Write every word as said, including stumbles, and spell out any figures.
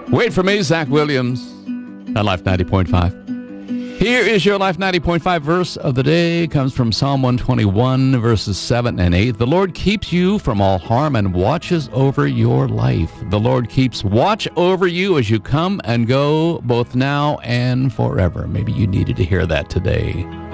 Wait for me, Zach Williams, on Life ninety point five. Here is your Life ninety point five verse of the day. It comes from Psalm one twenty-one, verses seven and eight. The Lord keeps you from all harm and watches over your life. The Lord keeps watch over you as you come and go, both now and forever. Maybe you needed to hear that today.